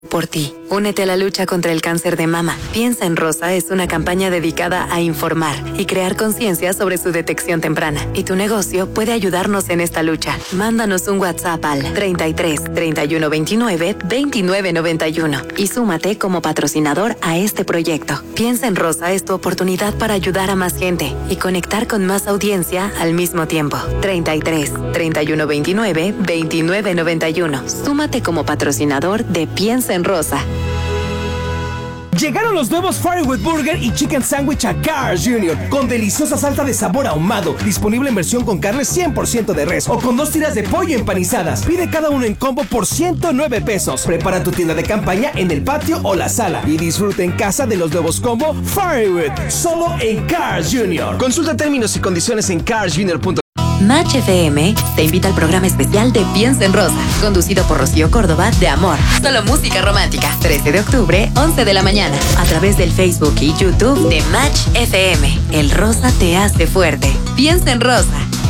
Por ti, únete a la lucha contra el cáncer de mama. Piensa en Rosa es una campaña dedicada a informar y crear conciencia sobre su detección temprana. Y tu negocio puede ayudarnos en esta lucha. Mándanos un WhatsApp al 33 31 29 29 91 y súmate como patrocinador a este proyecto. Piensa en Rosa es tu oportunidad para ayudar a más gente y conectar con más audiencia al mismo tiempo. 33 31 29 29 91. Súmate como patrocinador de Piensa en Rosa. Llegaron los nuevos Firewood Burger y Chicken Sandwich a Carl's Jr. con deliciosa salsa de sabor ahumado, disponible en versión con carne 100% de res o con 2 tiras de pollo empanizadas. Pide cada uno en combo por 109 pesos. Prepara tu tienda de campaña en el patio o la sala y disfruta en casa de los nuevos combo Firewood, solo en Carl's Jr. Consulta términos y condiciones en carlsjr.com. Match FM te invita al programa especial de Piensa en Rosa, conducido por Rocío Córdoba de Amor. Solo música romántica. 13 de octubre, 11 de la mañana. A través del Facebook y YouTube de Match FM. El rosa te hace fuerte. Piensa en Rosa.